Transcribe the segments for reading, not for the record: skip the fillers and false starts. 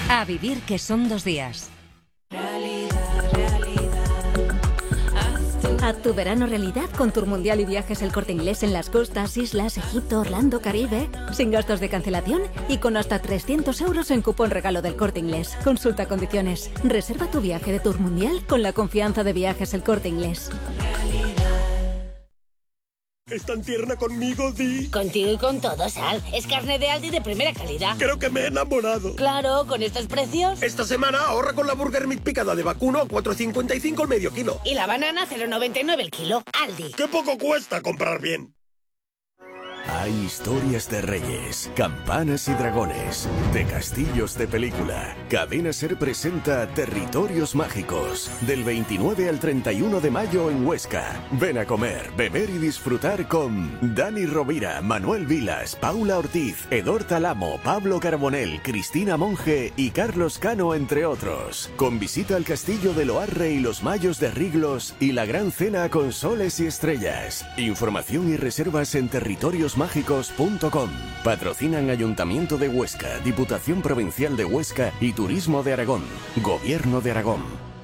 A vivir, que son 2 días. Haz tu verano realidad con Tour Mundial y Viajes El Corte Inglés en las costas, islas, Egipto, Orlando, Caribe. Sin gastos de cancelación y con hasta 300 euros en cupón regalo del Corte Inglés. Consulta condiciones. Reserva tu viaje de Tour Mundial con la confianza de Viajes El Corte Inglés. ¿Es tan tierna conmigo, Di? Contigo y con todos, Al. Es carne de Aldi de primera calidad. Creo que me he enamorado. Claro, con estos precios. Esta semana ahorra con la Burger Meat picada de vacuno a 4,55 el medio kilo. Y la banana 0,99 el kilo. Aldi. ¡Qué poco cuesta comprar bien! Hay historias de reyes, campanas y dragones, de castillos de película. Cadena Ser presenta Territorios Mágicos, del 29 al 31 de mayo en Huesca. Ven a comer, beber y disfrutar con Dani Rovira, Manuel Vilas, Paula Ortiz, Edor Talamo, Pablo Carbonell, Cristina Monge y Carlos Cano, entre otros. Con visita al castillo de Loarre y los Mayos de Riglos y la gran cena con soles y estrellas. Información y reservas en territoriosmágicos.com. Patrocinan Ayuntamiento de Huesca, Diputación Provincial de Huesca y Turismo de Aragón. Gobierno de Aragón.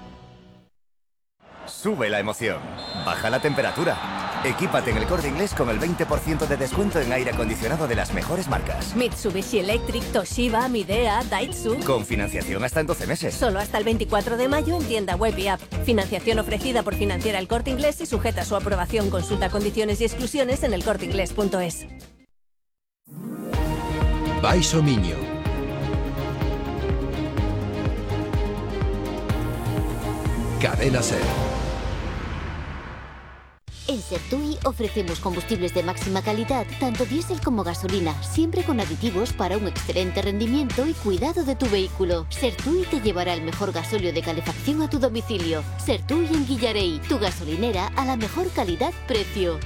Sube la emoción. Baja la temperatura. Equípate en El Corte Inglés con el 20% de descuento en aire acondicionado de las mejores marcas. Mitsubishi Electric, Toshiba, Midea, Daitsu. Con financiación hasta en 12 meses. Solo hasta el 24 de mayo en tienda web y app. Financiación ofrecida por Financiera El Corte Inglés y sujeta a su aprobación. Consulta condiciones y exclusiones en elcorteinglés.es. Baixo Miño. Cadena Ser. En Sertui ofrecemos combustibles de máxima calidad, tanto diésel como gasolina, siempre con aditivos para un excelente rendimiento y cuidado de tu vehículo. Sertui te llevará el mejor gasóleo de calefacción a tu domicilio. Sertui en Guillarei, tu gasolinera a la mejor calidad-precio.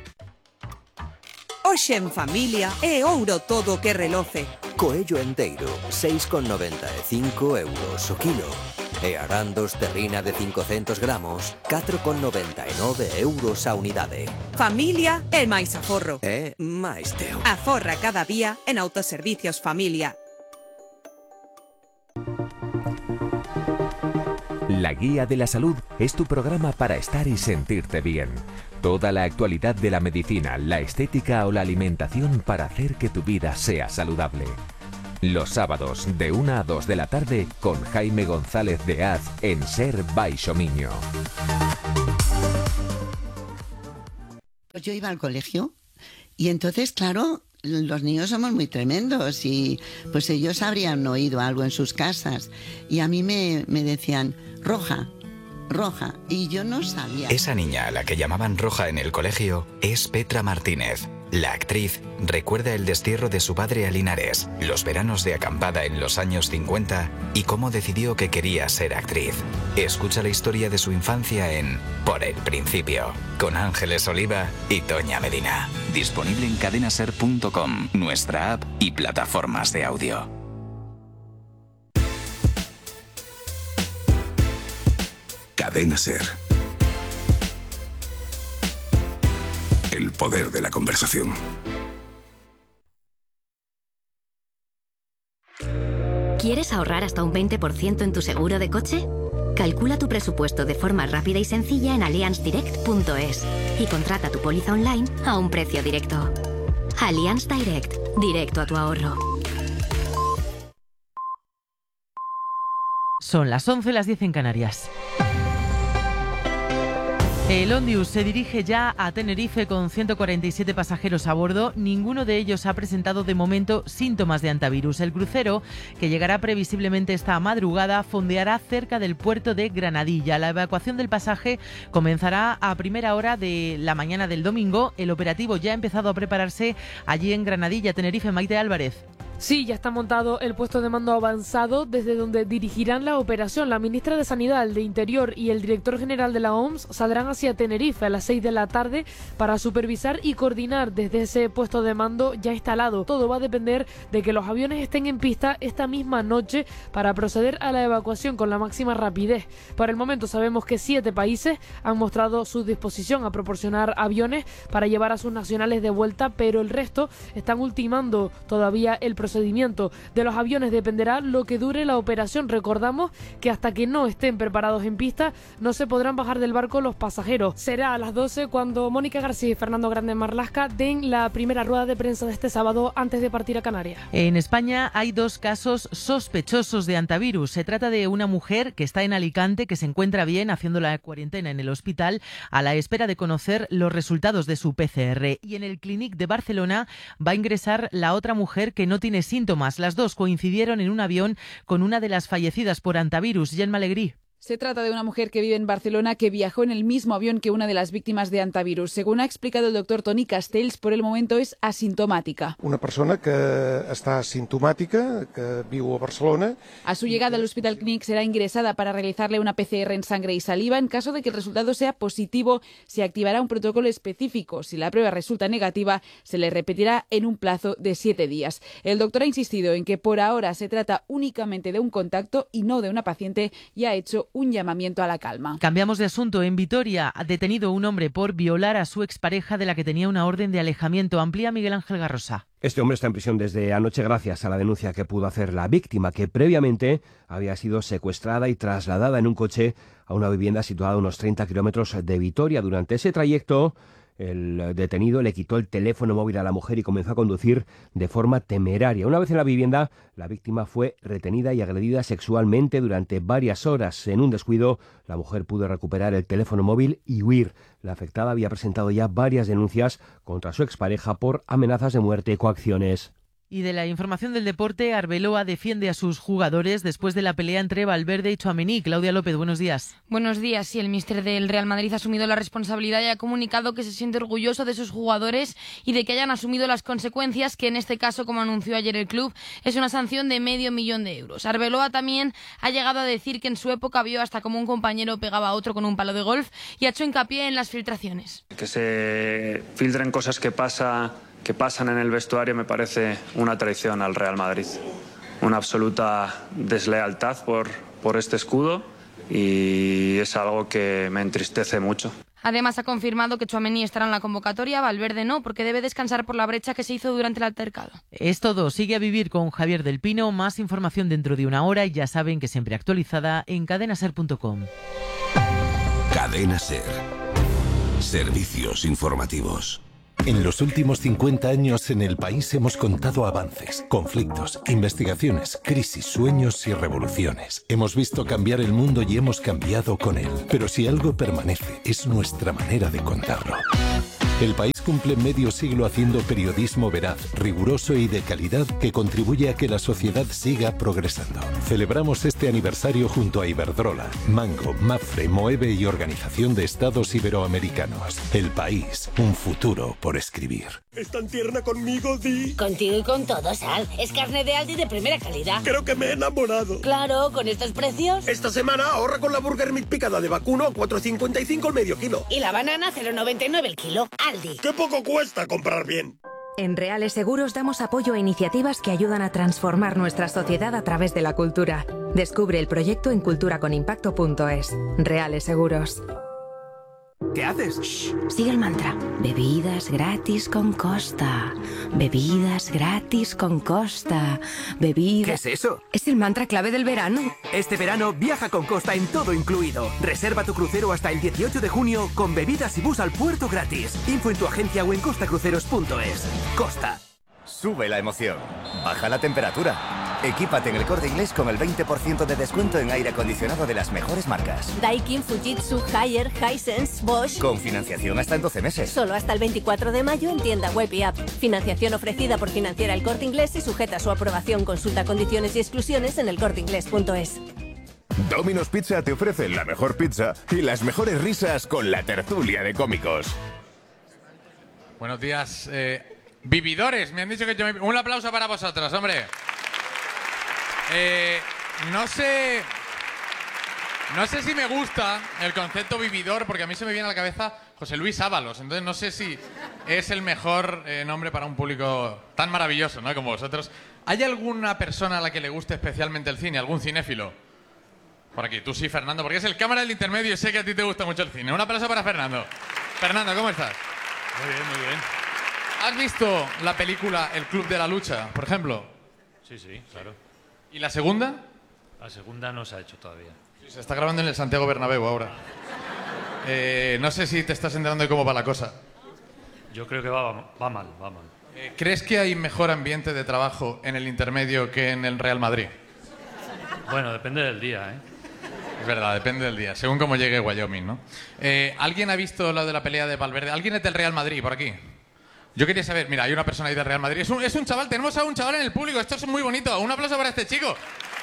Hoxe en familia é ouro todo que reloce. Coello enteiro, 6,95 euros o kilo. E arandos terrina de 500 gramos, 4,99 euros a unidade. Familia é máis aforro. É máis teu. Aforra cada día en Autoservicios Familia. La Guía de la Salud es tu programa para estar y sentirte bien. Toda la actualidad de la medicina, la estética o la alimentación para hacer que tu vida sea saludable. Los sábados de 1 a 2 de la tarde con Jaime González de Az en Ser Baixo Miño. Pues yo iba al colegio y entonces, claro, los niños somos muy tremendos y pues ellos habrían oído algo en sus casas y a mí me decían Roja, Roja, y yo no sabía. Esa niña a la que llamaban Roja en el colegio es Petra Martínez. La actriz recuerda el destierro de su padre a Linares, los veranos de acampada en los años 50 y cómo decidió que quería ser actriz. Escucha la historia de su infancia en Por el Principio, con Ángeles Oliva y Toña Medina. Disponible en cadenaser.com, nuestra app y plataformas de audio. Cadena Ser. El poder de la conversación. ¿Quieres ahorrar hasta un 20% en tu seguro de coche? Calcula tu presupuesto de forma rápida y sencilla en allianzdirect.es y contrata tu póliza online a un precio directo. Allianz Direct, directo a tu ahorro. Son las 11, las 10 en Canarias. El Ondius se dirige ya a Tenerife con 147 pasajeros a bordo. Ninguno de ellos ha presentado de momento síntomas de antivirus. El crucero, que llegará previsiblemente esta madrugada, fondeará cerca del puerto de Granadilla. La evacuación del pasaje comenzará a primera hora de la mañana del domingo. El operativo ya ha empezado a prepararse allí en Granadilla, Tenerife. Maite Álvarez. Sí, ya está montado el puesto de mando avanzado desde donde dirigirán la operación. La ministra de Sanidad, el de Interior y el director general de la OMS saldrán hacia Tenerife a las 6 de la tarde para supervisar y coordinar desde ese puesto de mando ya instalado. Todo va a depender de que los aviones estén en pista esta misma noche para proceder a la evacuación con la máxima rapidez. Por el momento sabemos que 7 países han mostrado su disposición a proporcionar aviones para llevar a sus nacionales de vuelta, pero el resto están ultimando todavía el proceso procedimiento de los aviones dependerá lo que dure la operación. Recordamos que hasta que no estén preparados en pista no se podrán bajar del barco los pasajeros. Será a las 12 cuando Mónica García y Fernando Grande Marlasca den la primera rueda de prensa de este sábado antes de partir a Canarias. En España hay 2 casos sospechosos de hantavirus. Se trata de una mujer que está en Alicante, que se encuentra bien haciendo la cuarentena en el hospital a la espera de conocer los resultados de su PCR. Y en el Clínic de Barcelona va a ingresar la otra mujer que no tiene síntomas. Las dos coincidieron en un avión con una de las fallecidas por hantavirus, Gemma Alegrí. Se trata de una mujer que vive en Barcelona que viajó en el mismo avión que una de las víctimas de hantavirus. Según ha explicado el doctor Toni Castells, por el momento es asintomática. Una persona que està asintomàtica, que viu a Barcelona. A su llegada al Hospital Clínic será ingresada para realizarle una PCR en sangre y saliva. En caso de que el resultado sea positivo, se activará un protocolo específico. Si la prueba resulta negativa, se le repetirá en un plazo de 7 días. El doctor ha insistido en que por ahora se trata únicamente de un contacto y no de una paciente y ha hecho un llamamiento a la calma. Cambiamos de asunto. En Vitoria ha detenido un hombre por violar a su expareja de la que tenía una orden de alejamiento. Amplía Miguel Ángel Garrosa. Este hombre está en prisión desde anoche gracias a la denuncia que pudo hacer la víctima, que previamente había sido secuestrada y trasladada en un coche a una vivienda situada a unos 30 kilómetros de Vitoria. Durante ese trayecto, el detenido le quitó el teléfono móvil a la mujer y comenzó a conducir de forma temeraria. Una vez en la vivienda, la víctima fue retenida y agredida sexualmente durante varias horas. En un descuido, la mujer pudo recuperar el teléfono móvil y huir. La afectada había presentado ya varias denuncias contra su expareja por amenazas de muerte y coacciones. Y de la información del deporte, Arbeloa defiende a sus jugadores después de la pelea entre Valverde y Tchouaméni. Claudia López, buenos días. Buenos días. Sí, el míster del Real Madrid ha asumido la responsabilidad y ha comunicado que se siente orgulloso de sus jugadores y de que hayan asumido las consecuencias, que en este caso, como anunció ayer el club, es una sanción de $500,000 euros. Arbeloa también ha llegado a decir que en su época vio hasta cómo un compañero pegaba a otro con un palo de golf y ha hecho hincapié en las filtraciones. Que se filtren cosas que pasan en el vestuario me parece una traición al Real Madrid, una absoluta deslealtad por este escudo y es algo que me entristece mucho. Además ha confirmado que Tchouaméni estará en la convocatoria, Valverde no, porque debe descansar por la brecha que se hizo durante el altercado. Es todo. Sigue a vivir con Javier del Pino. Más información dentro de una hora y ya saben que siempre actualizada en cadenaser.com. Cadena Ser. Servicios informativos. En los últimos 50 años en el país hemos contado avances, conflictos, investigaciones, crisis, sueños y revoluciones. Hemos visto cambiar el mundo y hemos cambiado con él. Pero si algo permanece, es nuestra manera de contarlo. El país cumple medio siglo haciendo periodismo veraz, riguroso y de calidad que contribuye a que la sociedad siga progresando. Celebramos este aniversario junto a Iberdrola, Mango, Mapfre, Moeve y Organización de Estados Iberoamericanos. El país, un futuro por escribir. ¿Es tan tierna conmigo, Di? Contigo y con todo, Sal. Es carne de Aldi de primera calidad. Creo que me he enamorado. Claro, con estos precios. Esta semana ahorra con la Burger Meat picada de vacuno a 4,55 el medio kilo. Y la banana 0,99 el kilo. Aldi. ¡Qué poco cuesta comprar bien! En Reales Seguros damos apoyo a iniciativas que ayudan a transformar nuestra sociedad a través de la cultura. Descubre el proyecto en culturaconimpacto.es. Reales Seguros. ¿Qué haces? Shh, sigue el mantra. Bebidas gratis con Costa. Bebidas gratis con Costa. Bebidas... ¿Qué es eso? Es el mantra clave del verano. Este verano viaja con Costa en todo incluido. Reserva tu crucero hasta el 18 de junio con bebidas y bus al puerto gratis. Info en tu agencia o en costacruceros.es. Costa. Sube la emoción. Baja la temperatura. Equípate en el Corte Inglés con el 20% de descuento en aire acondicionado de las mejores marcas. Daikin, Fujitsu, Haier, Hisense, Bosch. Con financiación hasta en 12 meses. Solo hasta el 24 de mayo en tienda web y app. Financiación ofrecida por Financiera El Corte Inglés y sujeta a su aprobación. Consulta condiciones y exclusiones en elcorteingles.es. Domino's Pizza te ofrece la mejor pizza y las mejores risas con la tertulia de cómicos. Buenos días, vividores. Me han dicho que yo un aplauso para vosotros, hombre. No sé si me gusta el concepto vividor, porque a mí se me viene a la cabeza José Luis Ábalos. Entonces no sé si es el mejor nombre para un público tan maravilloso, ¿no?, como vosotros. ¿Hay alguna persona a la que le guste especialmente el cine? ¿Algún cinéfilo? Por aquí, tú sí, Fernando, porque es el cámara del intermedio y sé que a ti te gusta mucho el cine. Un aplauso para Fernando. Fernando, ¿cómo estás? Muy bien, muy bien. ¿Has visto la película El Club de la Lucha, por ejemplo? Sí, claro. ¿Y la segunda? La segunda no se ha hecho todavía. Sí, se está grabando en el Santiago Bernabéu ahora. No sé si te estás enterando de cómo va la cosa. Yo creo que va mal. ¿Crees que hay mejor ambiente de trabajo en el intermedio que en el Real Madrid? Bueno, depende del día, ¿eh? Es verdad, depende del día, según cómo llegue Wyoming, ¿no? ¿Alguien ha visto lo de la pelea de Valverde? ¿Alguien es del Real Madrid por aquí? Yo quería saber, mira, hay una persona ahí del Real Madrid. Es un chaval, tenemos a un chaval en el público, esto es muy bonito. Un aplauso para este chico.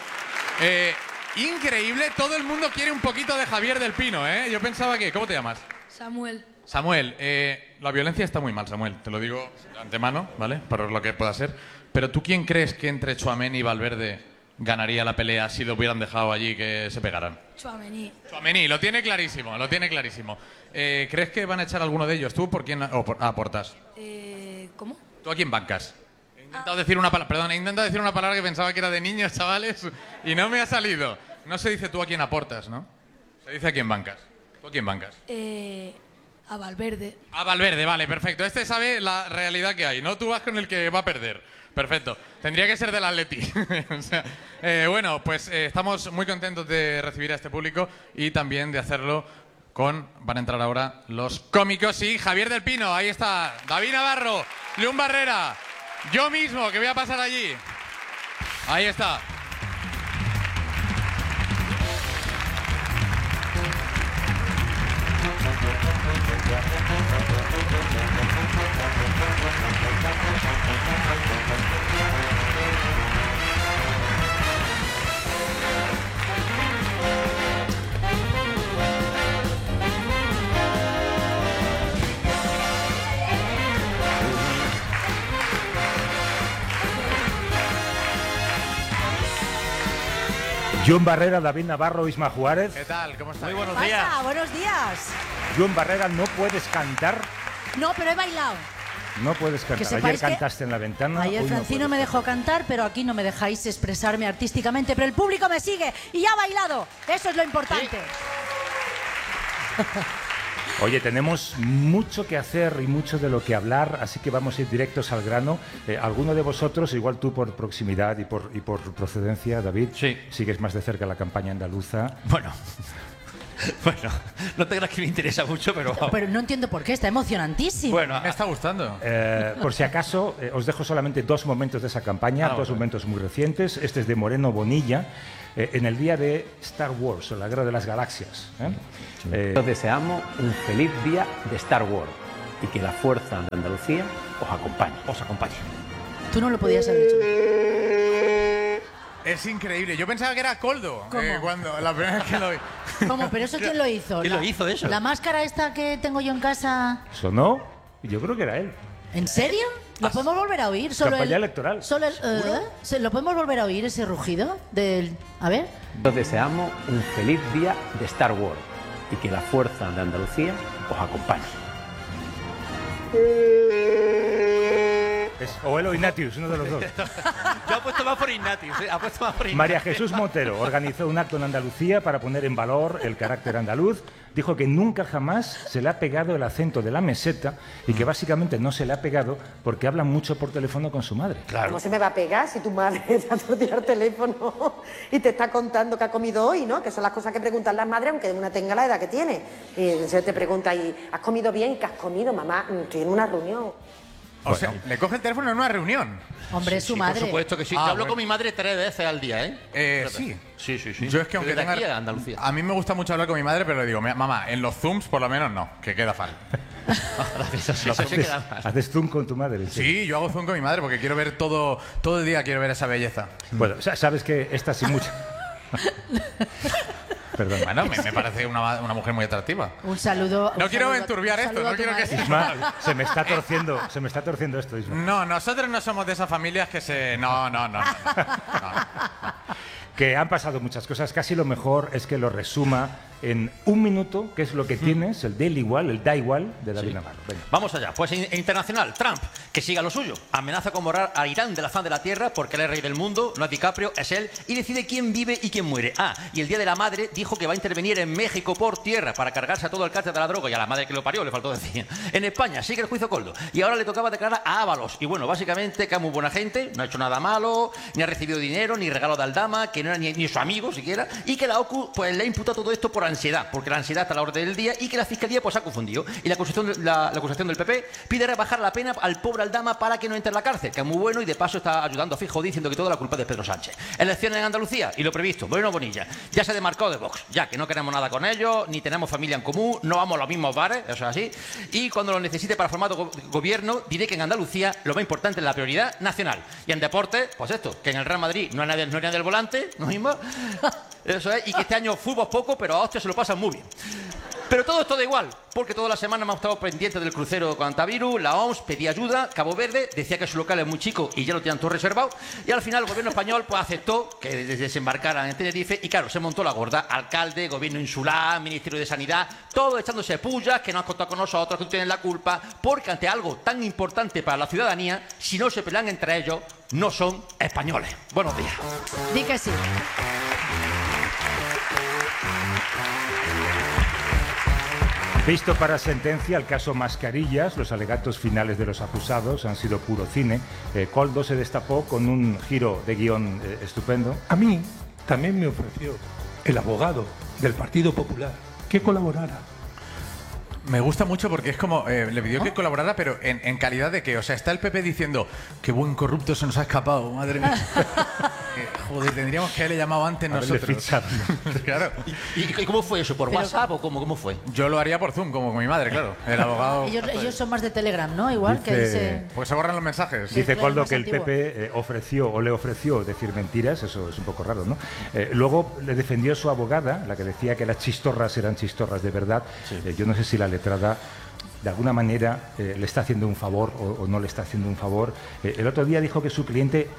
Increíble, todo el mundo quiere un poquito de Javier del Pino, ¿eh? Yo pensaba que... ¿Cómo te llamas? Samuel. Samuel, la violencia está muy mal, Samuel, te lo digo de antemano, ¿vale? Por lo que pueda ser. Pero ¿tú quién crees que entre Tchouaméni y Valverde ganaría la pelea si lo hubieran dejado allí que se pegaran? Tchouaméni, lo tiene clarísimo, ¿crees que van a echar a alguno de ellos? ¿Tú por quién aportas? ¿Cómo? ¿Tú a quién bancas? He intentado decir una palabra que pensaba que era de niños, chavales, y no me ha salido. No se dice tú a quién aportas, ¿no? Se dice a quién bancas. ¿Tú a quién bancas? A Valverde. A Valverde, vale, perfecto. Este sabe la realidad que hay, ¿no? Tú vas con el que va a perder. Perfecto. Tendría que ser del Atleti. O sea, bueno, pues estamos muy contentos de recibir a este público y también de hacerlo van a entrar ahora los cómicos y Javier del Pino, ahí está, David Navarro, León Barrera, yo mismo, que voy a pasar allí. Ahí está. John Barrera, David Navarro, Isma Juárez. ¿Qué tal? ¿Cómo estás? Muy buenos ¿Qué días. pasa? Buenos días. John Barrera, no puedes cantar. No, pero he bailado. No puedes cantar. Que Ayer sepáis que cantaste en la ventana. Ayer hoy Francino no me puedes dejó cantar, pero aquí no me dejáis expresarme artísticamente. Pero el público me sigue y ya ha bailado. Eso es lo importante. Oye, tenemos mucho que hacer y mucho de lo que hablar, así que vamos a ir directos al grano. Alguno de vosotros, igual tú por proximidad y por procedencia, David, sigues más de cerca la campaña andaluza. Bueno, no te creas que me interesa mucho, pero... Pero no entiendo por qué, está emocionantísimo. Bueno, me está gustando. Por si acaso, os dejo solamente 2 momentos de esa campaña, dos momentos muy recientes. Este es de Moreno Bonilla, en el día de Star Wars, o la Guerra de las Galaxias. Os deseamos un feliz día de Star Wars y que la fuerza de Andalucía os acompañe. Tú no lo podías haber hecho. Es increíble. Yo pensaba que era Coldo cuando la primera vez que lo vi. ¿Cómo? ¿Pero eso quién lo hizo? ¿Quién lo hizo eso? ¿La máscara esta que tengo yo en casa? ¿Sonó? Yo creo que era él. ¿En serio? ¿Lo podemos volver a oír? Campaña electoral. ¿Lo podemos volver a oír, ese rugido? A ver. Os deseamos un feliz día de Star Wars y que la fuerza de Andalucía os acompañe. O él o Ignatius, uno de los dos. Yo apuesto más por Ignatius. María Jesús Montero organizó un acto en Andalucía para poner en valor el carácter andaluz. Dijo que nunca jamás se le ha pegado el acento de la meseta y que básicamente no se le ha pegado porque habla mucho por teléfono con su madre. ¿Cómo se me va a pegar si tu madre te ha torcido el teléfono y te está contando qué ha comido hoy, ¿no? Que son las cosas que preguntan las madres, aunque una tenga la edad que tiene. Y se te pregunta, ¿y has comido bien? ¿Qué has comido, mamá? Estoy en una reunión. O sea, le coge el teléfono en una reunión. Hombre, es su madre. Por supuesto que sí. Yo hablo con mi madre 3 veces al día, ¿eh? Sí. Sí. Yo es que aunque Desde tenga... aquí a Andalucía. A mí me gusta mucho hablar con mi madre, pero le digo, mamá, en los Zooms por lo menos no, que queda falta. ¿Haces zoom con tu madre? Sí, yo hago zoom con mi madre porque quiero ver todo el día, quiero ver esa belleza. Bueno, sabes que esta sin mucha... Perdón. Bueno, me parece una mujer muy atractiva. Un saludo. No quiero enturbiar esto, no quiero que... Isma, se me está torciendo esto, Isma. No, nosotros no somos de esas familias que se... No. Que han pasado muchas cosas. Casi lo mejor es que lo resuma en un minuto, que es lo que tienes, el del igual, el da igual de David Navarro. Venga. Vamos allá. Pues internacional, Trump, que siga lo suyo. Amenaza con borrar a Irán de la faz de la tierra porque él es rey del mundo, no es DiCaprio, es él, y decide quién vive y quién muere. Y el Día de la Madre dijo que va a intervenir en México por tierra para cargarse a todo el cártel de la droga y a la madre que lo parió, le faltó decir. En España sigue el juicio Koldo y ahora le tocaba declarar a Ábalos. Y bueno, básicamente que es muy buena gente, no ha hecho nada malo, ni ha recibido dinero, ni regalo de Aldama, que no era ni su amigo siquiera, y que la OCU pues le ha imputado todo esto por ansiedad, porque la ansiedad está a la orden del día y que la Fiscalía pues ha confundido. Y la acusación del PP pide rebajar la pena al pobre Aldama para que no entre en la cárcel, que es muy bueno y de paso está ayudando a Fijo diciendo que toda la culpa es de Pedro Sánchez. Elecciones en Andalucía y lo previsto, Moreno Bonilla ya se demarcó de Vox, ya que no queremos nada con ellos, ni tenemos familia en común, no vamos a los mismos bares, eso es así, y cuando lo necesite para formar gobierno diré que en Andalucía lo más importante es la prioridad nacional. Y en deporte, pues esto, que en el Real Madrid no hay nadie del volante, ¿no mismo? Eso es, y que este año fútbol poco, pero a hostia se lo pasan muy bien. Pero todo esto da igual, porque toda la semana hemos estado pendientes del crucero con antivirus, la OMS pedía ayuda, Cabo Verde decía que su local es muy chico y ya lo tenían todo reservado, y al final el gobierno español pues aceptó que desembarcaran en Tenerife, y claro, se montó la gorda, alcalde, gobierno insular, ministerio de Sanidad, todo echándose pullas, que no han contado con nosotros, que tienen la culpa, porque ante algo tan importante para la ciudadanía, si no se pelean entre ellos, no son españoles. Buenos días. Di que sí. Visto para sentencia el caso Mascarillas, los alegatos finales de los acusados han sido puro cine. Koldo se destapó con un giro de guión estupendo. A mí también me ofreció el abogado del Partido Popular que colaborara. Me gusta mucho porque es como, le pidió que colaborara, pero en calidad de que, o sea, está el PP diciendo, qué buen corrupto se nos ha escapado, madre mía. Joder, tendríamos que haberle llamado antes nosotros. Claro. ¿Y cómo fue eso? ¿Por WhatsApp o cómo fue? Yo lo haría por Zoom, como con mi madre, claro. El abogado... Ellos son más de Telegram, ¿no? Igual que dice... Pues se borran los mensajes. Dice Koldo que el PP le ofreció decir mentiras, eso es un poco raro, ¿no? Luego le defendió su abogada, la que decía que las chistorras eran chistorras de verdad. Sí. Yo no sé si la letrada de alguna manera le está haciendo un favor o no le está haciendo un favor. El otro día dijo que su cliente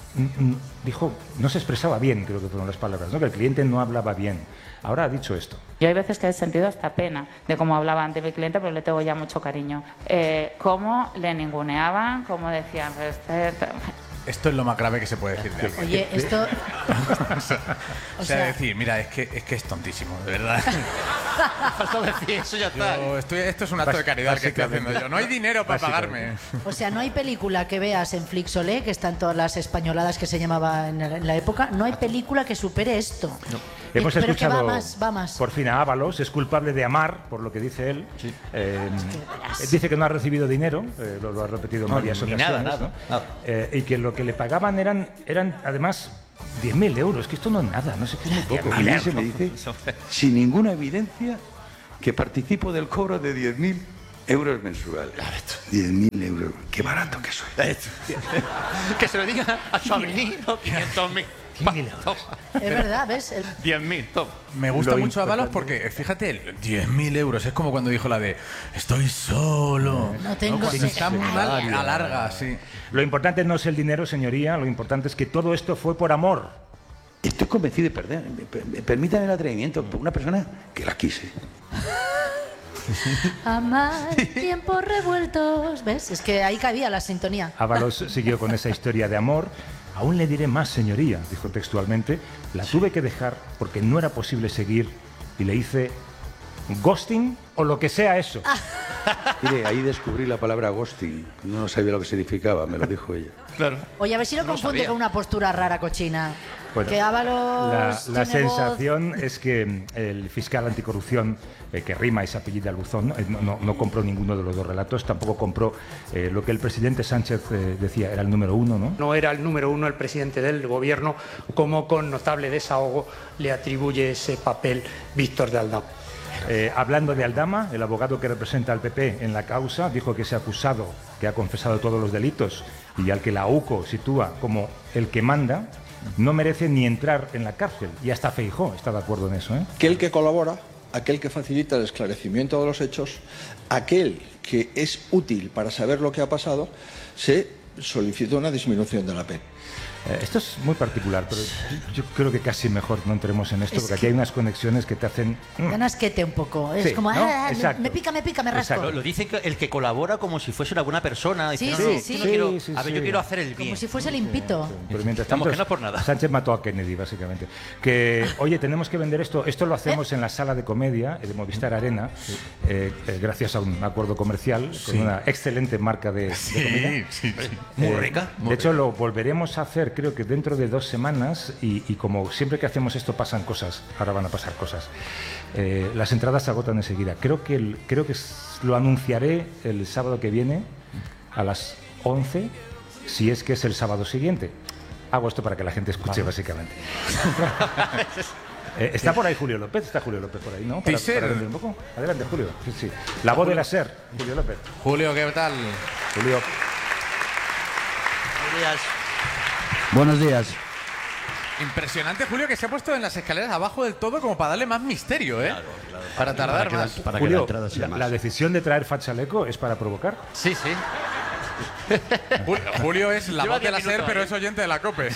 no se expresaba bien, creo que fueron las palabras, ¿no? Que el cliente no hablaba bien. Ahora ha dicho esto. Yo hay veces que he sentido hasta pena de cómo hablaba ante mi cliente, pero le tengo ya mucho cariño. Cómo le ninguneaban, cómo decían... Esto es lo más grave que se puede decir de alguien. Oye, esto... o sea, decir, mira, es que es tontísimo, de verdad. Falta decir eso, ya está. Esto es un acto de caridad que estoy haciendo yo. No hay dinero para pagarme. O sea, no hay película que veas en Flixolé, que están todas las españoladas que se llamaba en la época, no hay película que supere esto. No. Hemos pero escuchado que va más. Por fin a Ábalos, es culpable de amar, por lo que dice él. Sí. Dice que no ha recibido dinero, lo ha repetido en varias ocasiones. Nada. Y que lo que le pagaban eran además 10.000 euros, que esto no es nada, no sé qué es muy poco. A mí se me dice, sin ninguna evidencia, que participo del cobro de 10.000 euros mensuales. 10.000 euros, qué barato que soy. Que se lo diga a su amigo, 500.000. Es verdad, ¿ves? 10.000, toma. Me gusta mucho Ábalos porque, fíjate, 10.000 euros es como cuando dijo la de estoy solo. No tengo cuando está muy mal, alarga, sí. Lo importante no es el dinero, señoría, lo importante es que todo esto fue por amor. Estoy convencido de perder. Permítame el atrevimiento por una persona que la quise. Amar tiempos revueltos. ¿Ves? Es que ahí cabía la sintonía. Ábalos siguió con esa historia de amor. Aún le diré más, señoría, dijo textualmente. La tuve que dejar porque no era posible seguir y le hice ghosting o lo que sea eso. Mire, ahí descubrí la palabra ghosting. No sabía lo que significaba, me lo dijo ella. Claro. Oye, a ver si lo confunde con una postura rara, cochina. Bueno, que Ábalos la sensación es que el fiscal anticorrupción, que rima y se apellida Luzón, no compró ninguno de los dos relatos, tampoco compró lo que el presidente Sánchez decía, era el número uno, ¿no? No era el número uno el presidente del gobierno, como con notable desahogo le atribuye ese papel Víctor de Aldama. Hablando de Aldama, el abogado que representa al PP en la causa dijo que ese acusado, que ha confesado todos los delitos y al que la UCO sitúa como el que manda, no merece ni entrar en la cárcel. Y hasta Feijóo está de acuerdo en eso, ¿eh? Aquel que colabora, aquel que facilita el esclarecimiento de los hechos, aquel que es útil para saber lo que ha pasado, se solicita una disminución de la pena. Esto es muy particular, pero yo creo que casi mejor no entremos en esto, porque aquí hay unas conexiones que te hacen... Dan asquete un poco. Es Sí, como, ¿no? me Exacto. pica, me rasco. Lo dicen que el que colabora como si fuese una buena persona. Dice, Sí, no, sí, no, sí. yo no quiero, Sí, a ver, yo sí. quiero hacer el bien. Como si fuese limpito. Pero mientras Vamos, tanto, que no por nada. Sánchez mató a Kennedy, básicamente. Que, oye, tenemos que vender esto. Esto lo hacemos en la sala de comedia de Movistar Arena, gracias a un acuerdo comercial con una excelente marca de comida. Muy rica. De hecho, lo volveremos a hacer, creo que dentro de 2 semanas. Y como siempre que hacemos esto pasan cosas, ahora van a pasar cosas. Las entradas se agotan enseguida. Creo que lo anunciaré el sábado que viene a las 11, si es que es el sábado siguiente. Hago esto para que la gente escuche, básicamente. Está por ahí Julio López, está Julio López por ahí, ¿no? Para vender un poco. Adelante, Julio. Sí, sí. La voz de la SER, Julio López. Julio, ¿qué tal? Julio. Buenos días. Buenos días. Impresionante, Julio, que se ha puesto en las escaleras abajo del todo como para darle más misterio, ¿eh? Para tardar más. Julio, la decisión de traer Fachaleco es para provocar. Sí, sí. Julio es la voz de la SER, pero es oyente de la COPE.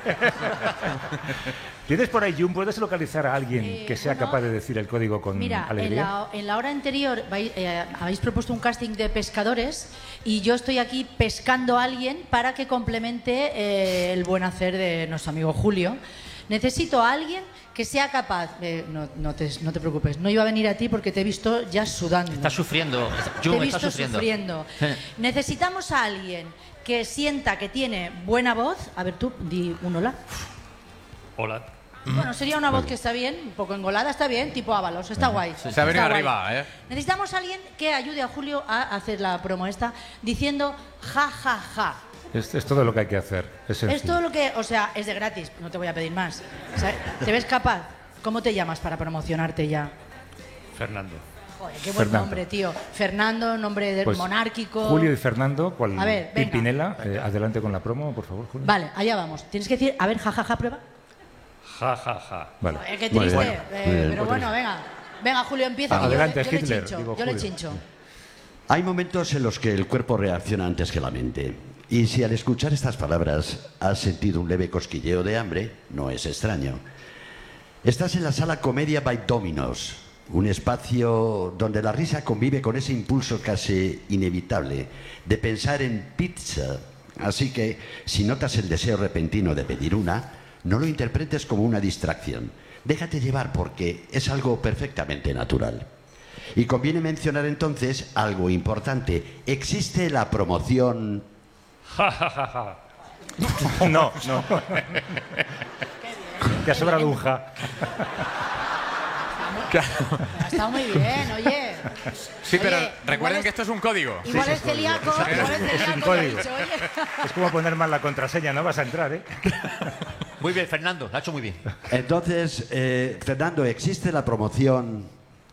¿Tienes por ahí, Jun? ¿Puedes localizar a alguien que sea capaz de decir el código con Mira, alegría? en la hora anterior habéis propuesto un casting de pescadores y yo estoy aquí pescando a alguien para que complemente el buen hacer de nuestro amigo Julio. Necesito a alguien que sea capaz... no te preocupes, no iba a venir a ti porque te he visto ya sudando. Está sufriendo. Te he Jun visto está sufriendo. Necesitamos a alguien que sienta que tiene buena voz. A ver tú, di un hola. Hola. Bueno, sería una voz que está bien, un poco engolada, está bien, tipo Ábalos, está guay. Se ha venido Está guay. arriba, ¿eh? Necesitamos a alguien que ayude a Julio a hacer la promo esta diciendo ja, ja, ja. Es todo lo que hay que hacer. Es Es todo lo que, o sea, es de gratis, no te voy a pedir más. O sea, ¿te ves capaz? ¿Cómo te llamas para promocionarte ya? Fernando. Joder, qué buen nombre, tío. Fernando, nombre Pues, monárquico. Julio y Fernando, ¿cuál? A ver, venga. Pimpinela, adelante con la promo, por favor, Julio. Vale, allá vamos. Tienes que decir, a ver, ja, ja, ja, prueba. Ja, ja, ja. Vale. Joder, qué triste. Pero bueno, venga. Venga, Julio, empieza. que Adelante, yo le Hitler, chincho, digo, yo le Julio. chincho. Hay momentos en los que el cuerpo reacciona antes que la mente. Y si al escuchar estas palabras has sentido un leve cosquilleo de hambre, no es extraño. Estás en la sala Comedia by Dominos, un espacio donde la risa convive con ese impulso casi inevitable de pensar en pizza. Así que, si notas el deseo repentino de pedir una, no lo interpretes como una distracción. Déjate llevar porque es algo perfectamente natural. Y conviene mencionar entonces algo importante. Existe la promoción... Ja, ja, ja, ja. No. Te ha sobrado un ja. Ha estado muy bien, oye. Sí, pero Oye, recuerden que esto es un código. Igual es celíaco, igual es Es un celíaco. código. he dicho, oye. Es como poner mal la contraseña, no vas a entrar, ¿eh? Muy bien, Fernando, lo ha hecho muy bien. Entonces, Fernando, existe la promoción...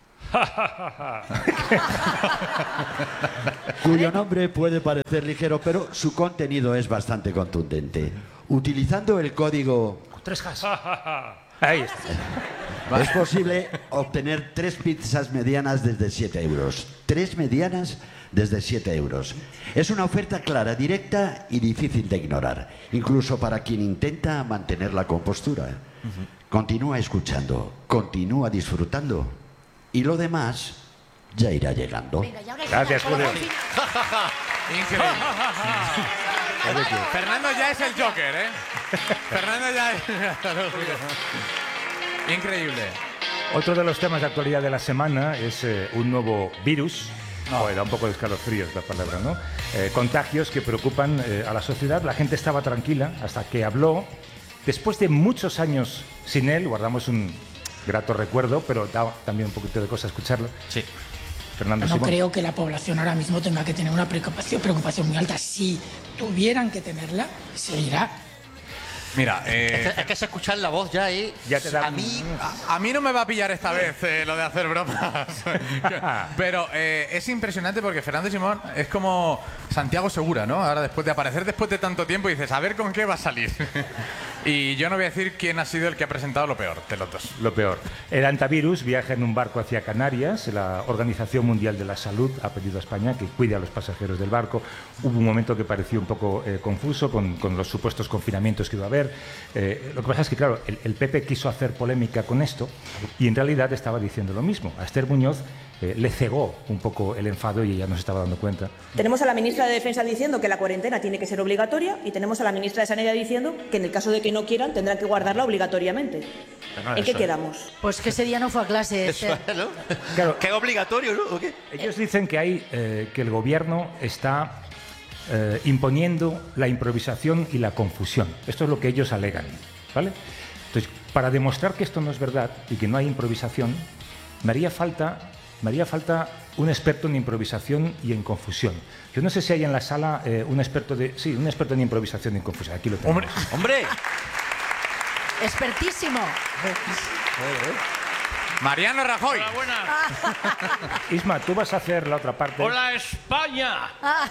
cuyo nombre puede parecer ligero, pero su contenido es bastante contundente. Utilizando el código... 3 jas. Ahí está. Es posible obtener 3 pizzas medianas desde 7 euros. 3 medianas desde 7 euros. Es una oferta clara, directa y difícil de ignorar, incluso para quien intenta mantener la compostura. Continúa escuchando, continúa disfrutando y lo demás ya irá llegando. Gracias, Julio. Increíble. Fernando ya es el Joker, ¿eh? Fernando ya es... Increíble. Otro de los temas de actualidad de la semana es un nuevo virus. Joder, da un poco de escalofríos la palabra, ¿no? Contagios que preocupan a la sociedad. La gente estaba tranquila hasta que habló. Después de muchos años sin él, guardamos un grato recuerdo, pero da también un poquito de cosa escucharlo. Sí. Fernando No Simón. creo que la población ahora mismo tenga que tener una preocupación muy alta. Si tuvieran que tenerla, se irá. Mira, es que se escuchar la voz ya ahí. Ya te da... a mí no me va a pillar esta vez lo de hacer bromas. Pero es impresionante porque Fernando Simón es como Santiago Segura, ¿no? Ahora después de aparecer después de tanto tiempo dices, a ver con qué va a salir. Y yo no voy a decir quién ha sido el que ha presentado lo peor de los dos. Lo peor. El antivirus viaja en un barco hacia Canarias. La Organización Mundial de la Salud ha pedido a España que cuide a los pasajeros del barco. Hubo un momento que pareció un poco confuso con los supuestos confinamientos que iba a haber. Lo que pasa es que, claro, el PP quiso hacer polémica con esto y en realidad estaba diciendo lo mismo. A Esther Muñoz le cegó un poco el enfado y ella no se estaba dando cuenta. Tenemos a la ministra de Defensa diciendo que la cuarentena tiene que ser obligatoria y tenemos a la ministra de Sanidad diciendo que en el caso de que no quieran tendrán que guardarla obligatoriamente. ¿En qué quedamos? Pues que ese día no fue a clase. Eso, ¿no? Claro, ¿Qué obligatorio, no? ¿O qué? ellos dicen que el gobierno está imponiendo la improvisación y la confusión. Esto es lo que ellos alegan, ¿vale? Entonces, para demostrar que esto no es verdad y que no hay improvisación, me haría falta un experto en improvisación y en confusión. Yo no sé si hay en la sala un experto en improvisación y en confusión. Aquí lo tengo. ¡Hombre! Expertísimo. Mariano Rajoy. Hola, buenas. Isma, tú vas a hacer la otra parte. ¡Hola, España!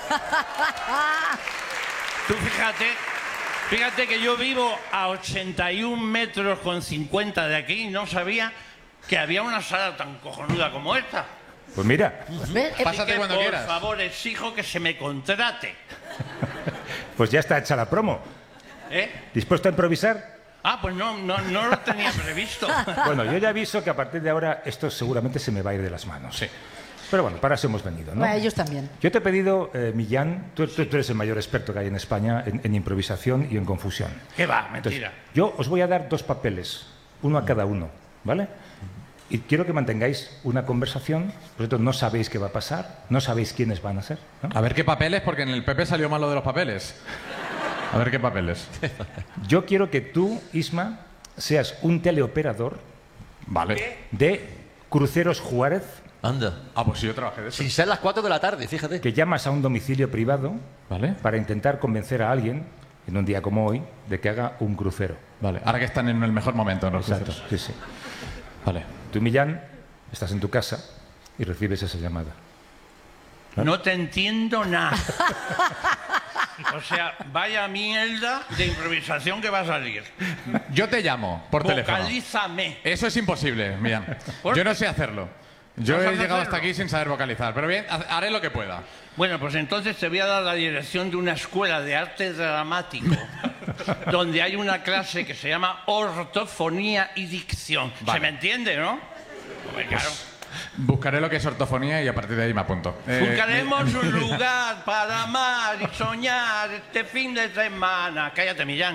Tú fíjate que yo vivo a 81 metros con 50 de aquí y no sabía que había una sala tan cojonuda como esta. Pues mira. Pásate cuando quieras. Por favor, exijo que se me contrate. Pues ya está hecha la promo. ¿Dispuesto a improvisar? Ah, pues no lo tenía previsto. Bueno, yo ya aviso que a partir de ahora esto seguramente se me va a ir de las manos. Sí. Pero bueno, para eso hemos venido, ¿no? Bueno, ellos también. Yo te he pedido, Millán, tú eres el mayor experto que hay en España en improvisación y en confusión. ¿Qué va? Mentira. Entonces, yo os voy a dar 2 papeles, uno a cada uno, ¿vale? Y quiero que mantengáis una conversación. Vosotros no sabéis qué va a pasar, no sabéis quiénes van a ser, ¿no? A ver qué papeles, porque en el PP salió malo de los papeles. A ver qué papeles. Yo quiero que tú, Isma, seas un teleoperador de Cruceros Juárez. Anda. Ah, pues sí, yo trabajé de eso. Sin ser las 4 de la tarde, fíjate. Que llamas a un domicilio privado para intentar convencer a alguien, en un día como hoy, de que haga un crucero. Vale, ahora que están en el mejor momento en los Exacto, cruceros. sí. Vale. Tú, Millán, estás en tu casa y recibes esa llamada. No te entiendo nada. O sea, vaya mierda de improvisación que va a salir. Yo te llamo por teléfono. Vocalízame. Eso es imposible, Millán. Yo no sé hacerlo. Yo he llegado hasta aquí sin saber vocalizar, pero bien, haré lo que pueda. Bueno, pues entonces te voy a dar la dirección de una escuela de arte dramático donde hay una clase que se llama ortofonía y dicción. Vale. ¿Se me entiende, no? Pues, claro. Buscaré lo que es ortofonía y a partir de ahí me apunto. Buscaremos un lugar para amar y soñar este fin de semana. Cállate, Millán.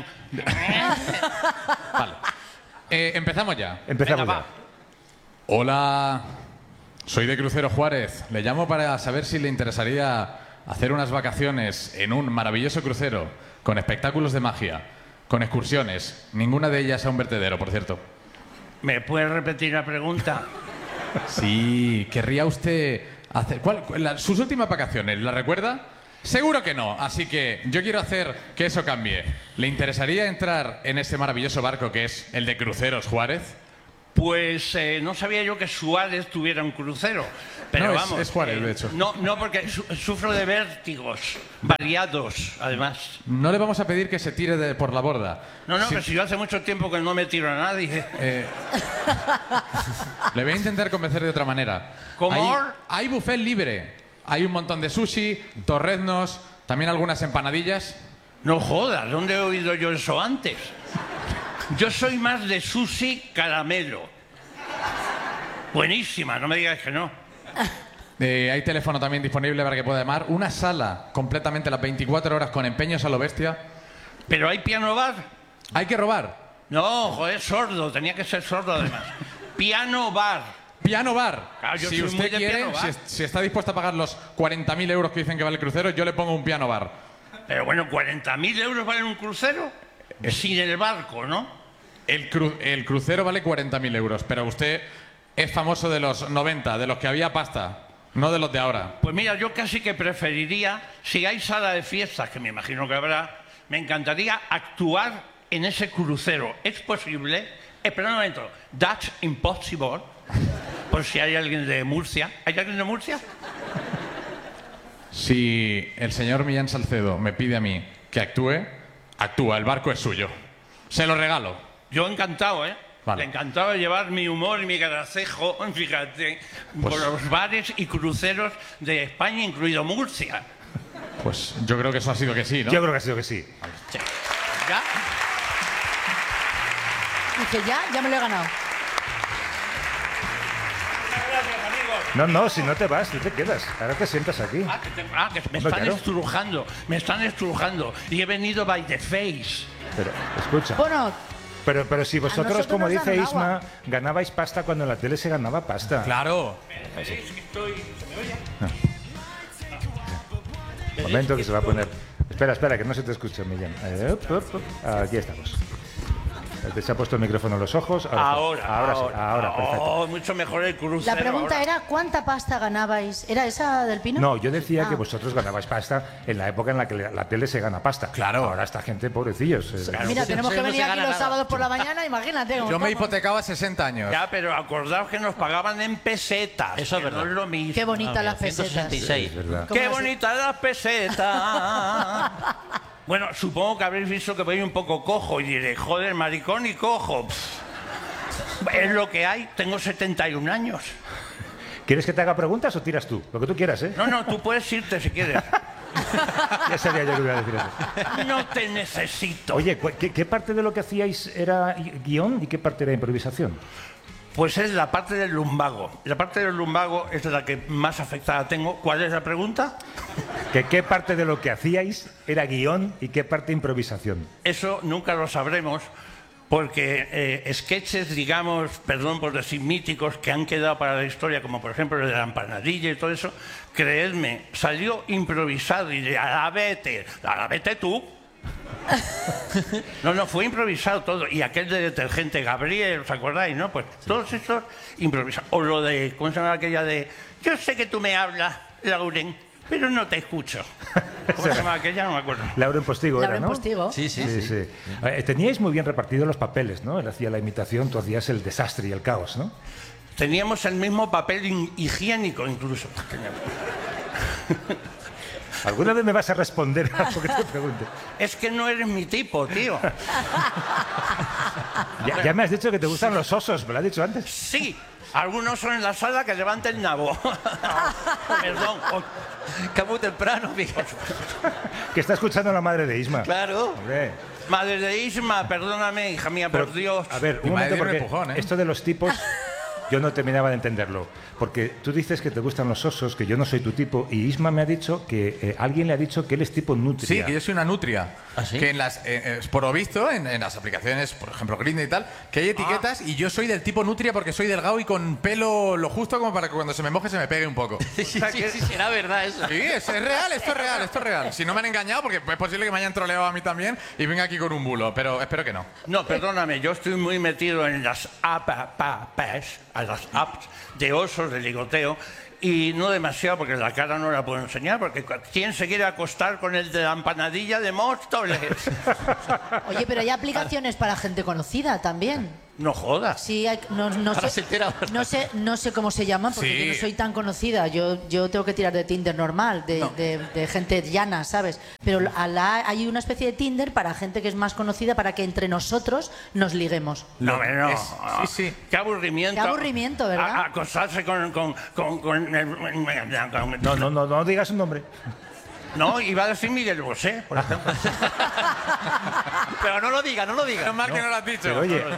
Vale. Empezamos ya. Empezamos ya. Hola, soy de Crucero Juárez. Le llamo para saber si le interesaría hacer unas vacaciones en un maravilloso crucero con espectáculos de magia, con excursiones, ninguna de ellas a un vertedero, por cierto. ¿Me puedes repetir la pregunta? Sí, querría usted hacer... sus últimas vacaciones, ¿la recuerda? Seguro que no, así que yo quiero hacer que eso cambie. ¿Le interesaría entrar en ese maravilloso barco que es el de Cruceros Juárez? Pues no sabía yo que Suárez tuviera un crucero. Pero no, vamos. Es Juárez, de hecho. No, porque sufro de vértigos variados, además. No le vamos a pedir que se tire por la borda. No, pero si yo hace mucho tiempo que no me tiro a nadie. Le voy a intentar convencer de otra manera. ¿Cómo? Hay buffet libre. Hay un montón de sushi, torreznos, también algunas empanadillas. No jodas, ¿dónde he oído yo eso antes? Yo soy más de sushi caramelo. Buenísima, no me digas que no. Hay teléfono también disponible para que pueda llamar. Una sala completamente las 24 horas con empeños a lo bestia. ¿Pero hay piano bar? ¿Hay que robar? No, joder, sordo. Tenía que ser sordo además. Piano bar. Piano bar. Claro, yo si soy usted muy de quiere, piano bar. si está dispuesto a pagar los 40.000 euros que dicen que vale el crucero, yo le pongo un piano bar. Pero bueno, 40.000 euros vale un crucero sin el barco, ¿no? El crucero vale 40.000 euros, pero usted es famoso de los 90, de los que había pasta, no de los de ahora. Pues mira, yo casi que preferiría, si hay sala de fiestas, que me imagino que habrá, me encantaría actuar en ese crucero. ¿Es posible? Espera un momento. That's impossible. Por si hay alguien de Murcia. ¿Hay alguien de Murcia? Si el señor Millán Salcedo me pide a mí que actúe, actúa, el barco es suyo. Se lo regalo. Yo encantado, ¿eh? Vale. Encantado de llevar mi humor y mi gracejo, fíjate, por los bares y cruceros de España, incluido Murcia. Pues yo creo que eso ha sido que sí, ¿no? Yo creo que ha sido que sí. Sí. ¿Ya? Dice, ya me lo he ganado. No, si no te vas, tú te quedas. Ahora te sientas aquí. Que me están estrujando. Y he venido by the face. Pero, escucha. Bueno, Pero si vosotros, nosotros como nos dice dan Isma, agua. ganabais pasta cuando en la tele se ganaba pasta. Claro. ¿Veis que estoy... ¿Se me oye? Un momento que se va a poner... Espera, que no se te escucha, Millán. Aquí estamos. Te se ha puesto el micrófono en los ojos. Ahora, perfecto. Oh, mucho mejor el crucero. La pregunta ahora. era, ¿cuánta pasta ganabais? ¿Era esa del Pino? No, yo decía Ah. que vosotros ganabais pasta en la época en la que la tele se gana pasta. Claro. Ahora esta gente, pobrecillos. Mira, tenemos que venir aquí los sábados por la mañana, imagínate. Yo me hipotecaba 60 años. Ya, pero acordaos que nos pagaban en pesetas. Eso es verdad. No es lo mismo. Qué bonitas las pesetas. 166. Es verdad. ¡Qué bonitas las pesetas! Bueno, supongo que habréis visto que voy un poco cojo y diré, joder, maricón y cojo. Es lo que hay, tengo 71 años. ¿Quieres que te haga preguntas o tiras tú? Lo que tú quieras, ¿eh? No, tú puedes irte si quieres. Ya sabía yo que iba a decir eso. No te necesito. Oye, ¿qué parte de lo que hacíais era guión y qué parte era improvisación? Pues es la parte del lumbago. La parte del lumbago es la que más afectada tengo. ¿Cuál es la pregunta? ¿Qué parte de lo que hacíais era guión y qué parte improvisación? Eso nunca lo sabremos porque sketches, digamos, perdón por decir míticos, que han quedado para la historia, como por ejemplo el de la empanadilla y todo eso, creedme, salió improvisado y de, a la vete tú. No, fue improvisado todo. Y aquel de detergente Gabriel, ¿os acordáis, no? Pues todos estos improvisados. O lo de, ¿cómo se llama aquella de? Yo sé que tú me hablas, Lauren, pero no te escucho. ¿Cómo se llama aquella? No me acuerdo. Lauren Postigo era, ¿no? Postigo. Sí. Teníais muy bien repartidos los papeles, ¿no? Él hacía la imitación, tú hacías el desastre y el caos, ¿no? Teníamos el mismo papel higiénico incluso. ¿Alguna vez me vas a responder a lo que te pregunte? Es que no eres mi tipo, tío. Ya me has dicho que te gustan los osos, me lo has dicho antes. Sí, algunos son en la sala que levanta el nabo. Perdón. Que muy temprano, Miguel. Que está escuchando la madre de Isma. Claro. Hombre. Madre de Isma, perdóname, hija mía, por Dios. A ver, Mi un madre momento, dio un porque empujón, ¿eh? esto de los tipos yo no terminaba de entenderlo. Porque tú dices que te gustan los osos, que yo no soy tu tipo, y Isma me ha dicho que alguien le ha dicho que él es tipo nutria. Sí, que yo soy una nutria. ¿Ah, sí? Que por lo visto, en las aplicaciones, por ejemplo, Grindr y tal, que hay etiquetas y yo soy del tipo nutria porque soy delgado y con pelo lo justo como para que cuando se me moje se me pegue un poco. Sí, será verdad eso. Sí, es real, esto es real. Si no me han engañado, porque es posible que me hayan troleado a mí también y venga aquí con un bulo, pero espero que no. No, perdóname, yo estoy muy metido en las apps de osos, de ligoteo, y no demasiado porque la cara no la puedo enseñar, porque ¿quién se quiere acostar con el de la empanadilla de Móstoles? Oye, pero hay aplicaciones para gente conocida también. No jodas. Sí, no sé cómo se llaman porque Sí. yo no soy tan conocida. Yo tengo que tirar de Tinder normal, de gente llana, ¿sabes? Pero hay una especie de Tinder para gente que es más conocida para que entre nosotros nos liguemos. No. Sí. Qué aburrimiento. Qué aburrimiento, ¿verdad? Acostarse con el... No digas un nombre. No, iba a decir Miguel Bosé, por ejemplo. Pero no lo diga. Es mal que no lo has dicho. Pero oye.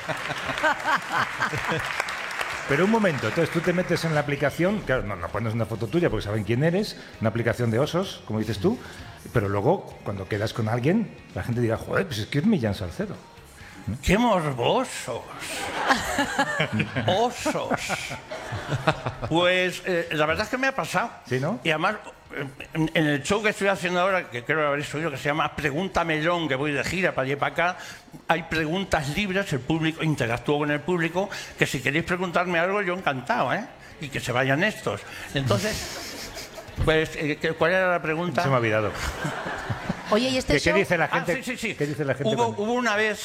Pero un momento, entonces tú te metes en la aplicación, claro, no pones una foto tuya porque saben quién eres, una aplicación de osos, como dices tú, pero luego cuando quedas con alguien, la gente dirá, joder, pues es que es Millán Salcedo. ¡Qué morbosos! ¡Osos! Pues la verdad es que me ha pasado. ¿Sí, no? Y además, en el show que estoy haciendo ahora, que creo que habréis oído, que se llama Pregunta Melón, que voy de gira para allá y para acá, hay preguntas libres, el público, interactúo con el público, que si queréis preguntarme algo, yo encantado, ¿eh? Y que se vayan estos. Entonces, pues, ¿cuál era la pregunta? Se me ha olvidado. Oye, ¿y este ¿Qué show? dice la gente? Sí. ¿Qué dice la gente? Hubo una vez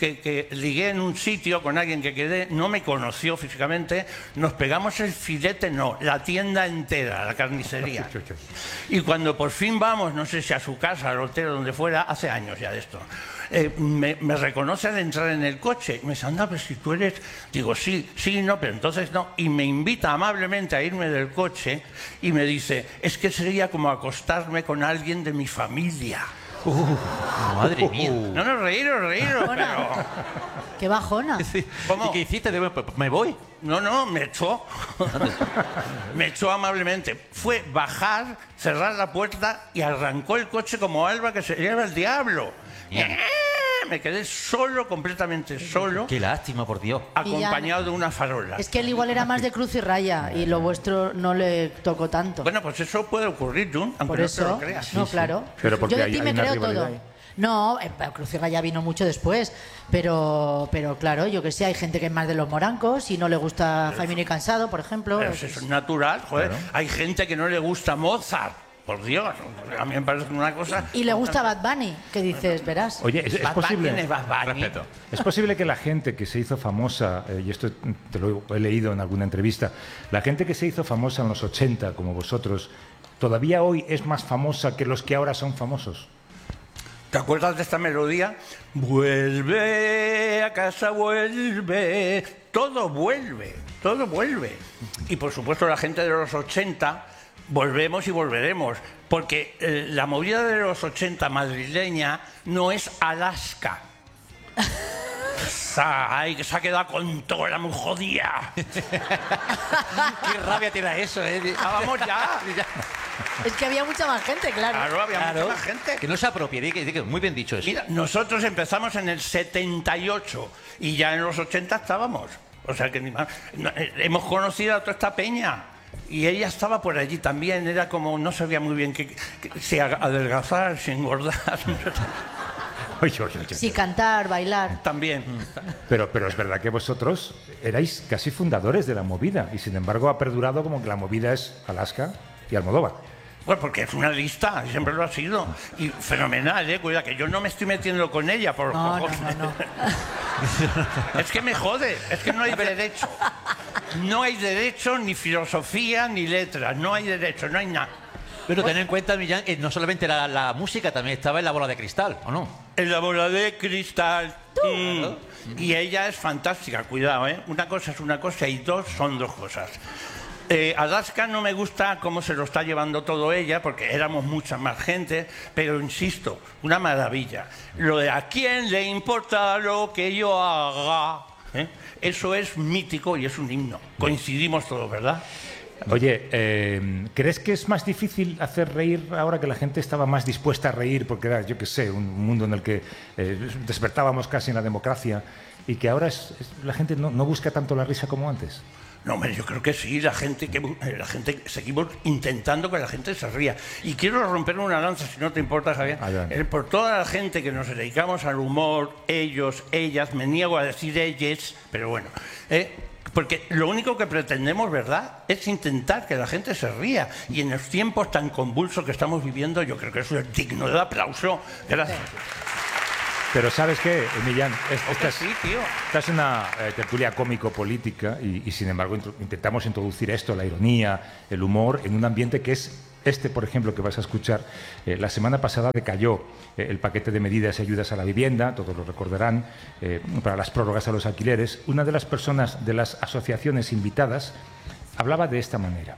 que ligué en un sitio con alguien que quedé, no me conoció físicamente, nos pegamos el filete, no, la tienda entera, la carnicería. Y cuando por fin vamos, no sé si a su casa, al hotel, donde fuera, hace años ya de esto, me reconoce al entrar en el coche. Me dice, anda, pero si tú eres... Digo, sí, no, pero entonces no. Y me invita amablemente a irme del coche y me dice, es que sería como acostarme con alguien de mi familia. Madre mía. No, reíros, pero... ¡Qué bajona! ¿Cómo? ¿Y qué hiciste? ¿Me voy? No, me echó. Me echó amablemente. Fue bajar, cerrar la puerta y arrancó el coche como Alba que se lleva el diablo. Me quedé solo, completamente solo. Qué lástima, por Dios. Acompañado de una farola. Es que él igual era más de cruz y raya y lo vuestro no le tocó tanto. Bueno, pues eso puede ocurrir, Jun, aunque por no eso, te lo creas. No, claro. Pero porque yo de ti me creo todo. Ahí. No, Cruz y Raya vino mucho después, pero claro, yo que sé, hay gente que es más de los morancos y no le gusta Jaime ni Cansado, por ejemplo. Pero eso es natural, joder. Claro. Hay gente que no le gusta Mozart. Por Dios, a mí me parece una cosa... Y le gusta Bad Bunny, que dices, verás. Oye, ¿es posible? Respeto. ¿Es posible que la gente que se hizo famosa, y esto te lo he leído en alguna entrevista, la gente que se hizo famosa en los 80, como vosotros, todavía hoy es más famosa que los que ahora son famosos? ¿Te acuerdas de esta melodía? Vuelve a casa, vuelve. Todo vuelve, todo vuelve. Y por supuesto la gente de los 80... volvemos y volveremos, porque la movida de los 80 madrileña no es Alaska. Ay, que se ha quedado con toda la muy jodida. Qué rabia te da eso, ¿eh? Vamos ya. Es que había mucha más gente, claro. Claro, había mucha más gente. Que no se apropie, muy bien dicho eso. Mira, nosotros empezamos en el 78 y ya en los 80 estábamos. O sea que ni más. Hemos conocido a toda esta peña. Y ella estaba por allí también, era como, no sabía muy bien si adelgazar, si engordar. Si cantar, bailar. También. Pero es verdad que vosotros erais casi fundadores de la movida y sin embargo ha perdurado como que la movida es Alaska y Almodóvar. Pues porque es una lista, siempre lo ha sido. Y fenomenal, cuidado, que yo no me estoy metiendo con ella por cojones. No. Es que me jode, es que no hay derecho. No hay derecho, ni filosofía, ni letras. No hay derecho, no hay nada. Pero ten en cuenta, Millán, que no solamente la música, también estaba en La Bola de Cristal, ¿o no? En La Bola de Cristal. Y ella es fantástica, cuidado, ¿eh? Una cosa es una cosa y dos son dos cosas. Alaska no me gusta cómo se lo está llevando todo ella, porque éramos mucha más gente, pero insisto, una maravilla. Lo de a quién le importa lo que yo haga, eso es mítico y es un himno. Coincidimos todos, ¿verdad? Oye, ¿crees que es más difícil hacer reír ahora que la gente estaba más dispuesta a reír? Porque era, yo qué sé, un mundo en el que despertábamos casi en la democracia y que ahora la gente no busca tanto la risa como antes. No, hombre, yo creo que sí, la gente seguimos intentando que la gente se ría. Y quiero romper una lanza, si no te importa, Javier, por toda la gente que nos dedicamos al humor, ellos, ellas, me niego a decir ellas, pero bueno, porque lo único que pretendemos, ¿verdad?, es intentar que la gente se ría. Y en los tiempos tan convulsos que estamos viviendo, yo creo que eso es digno de aplauso. Gracias. Pero ¿sabes qué, Millán? Esta es una tertulia cómico-política y sin embargo intentamos introducir esto, la ironía, el humor, en un ambiente que es por ejemplo, que vas a escuchar. La semana pasada decayó el paquete de medidas y ayudas a la vivienda, todos lo recordarán, para las prórrogas a los alquileres. Una de las personas de las asociaciones invitadas hablaba de esta manera.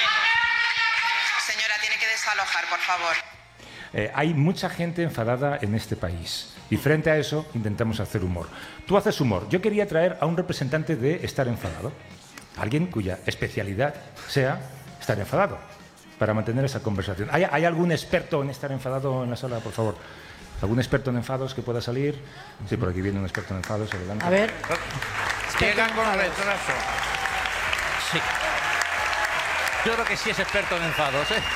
Señora, tiene que desalojar, por favor. Hay mucha gente enfadada en este país y frente a eso intentamos hacer humor. Tú haces humor. Yo quería traer a un representante de estar enfadado, alguien cuya especialidad sea estar enfadado, para mantener esa conversación. ¿Hay algún experto en estar enfadado en la sala, por favor? ¿Algún experto en enfados que pueda salir? Sí, por aquí viene un experto en enfados, adelante. A ver. Llegan con retraso. Sí. Yo creo que sí es experto en enfados, ¿eh?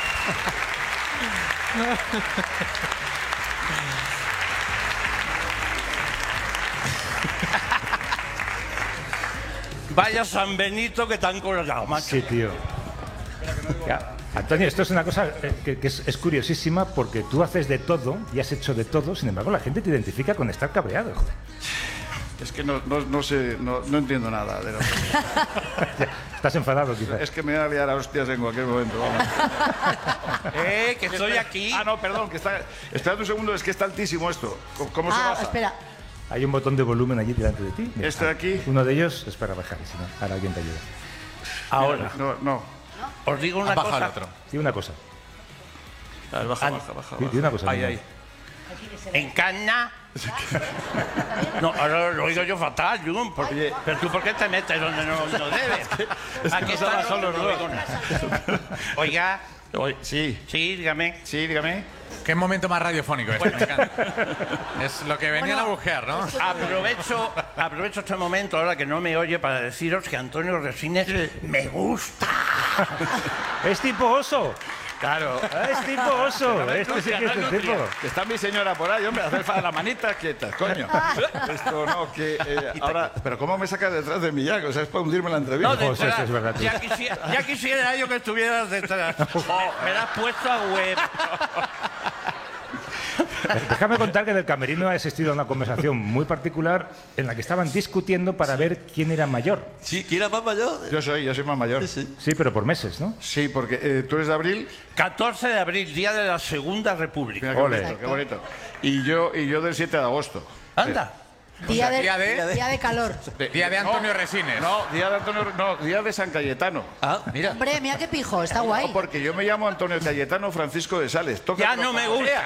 Vaya San Benito que te han colgado, macho. Sí, tío. Ya, Antonio, esto es una cosa que es curiosísima porque tú haces de todo y has hecho de todo, sin embargo la gente te identifica con estar cabreado. Es que no sé, no entiendo nada de lo que... ¿Estás enfadado, quizás? Es que me voy a liar a hostias en cualquier momento. Vamos. Que estoy aquí. Ah, no, perdón, que está... Espérate un segundo, es que está altísimo esto. ¿Cómo se baja? Espera. Hay un botón de volumen allí delante de ti. Mira, ¿Este de aquí? Uno de ellos es para bajar, si no, ahora alguien te ayuda. Ahora. No. Os digo una Baja cosa. el otro. Sí, una cosa. Baja. Sí, una cosa. Ahí. En Cana. No, ahora lo oigo yo fatal, Jun. Pero tú, ¿por qué te metes donde no debes? Aquí están los botones. Oiga. Sí, dígame. Sí, dígame. Qué momento más radiofónico este, me encanta. Es lo que venían a buscar, ¿no? Aprovecho este momento ahora que no me oye para deciros que Antonio Resines me gusta. Es tipo oso. Claro. Es tipo oso. Este sí que es el tipo. Que está mi señora por ahí, hombre, hacer la manita quieta, coño. Esto no, que ahora... Pero ¿cómo me sacas detrás de mí ya? O sea, es para hundirme la entrevista. No, detrás. Es verdad, ya quisiera yo que estuvieras detrás. Me la has puesto a web. Déjame contar que en el camerino ha existido una conversación muy particular en la que estaban discutiendo para ver quién era mayor. Sí, ¿quién era más mayor? Yo soy más mayor. Sí, pero por meses, ¿no? Sí, porque tú eres de abril. 14 de abril, día de la Segunda República. Mira, qué bonito. Y yo del 7 de agosto. Anda. Día de calor. Día de Antonio Resines. Día de San Cayetano. Ah, mira. Hombre, mira qué pijo, está guay. No, porque yo me llamo Antonio Cayetano Francisco de Sales. Ya no me gusta.